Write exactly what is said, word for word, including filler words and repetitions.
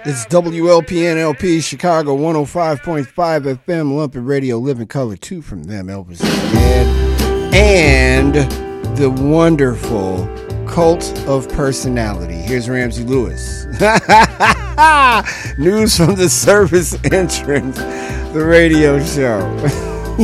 It's W L P N L P Chicago one oh five point five F M, Lumpy Radio, Living Color two from them, Elvis is Dead, and the wonderful Cult of Personality. Here's Ramsey Lewis. News from the service entrance, the radio show.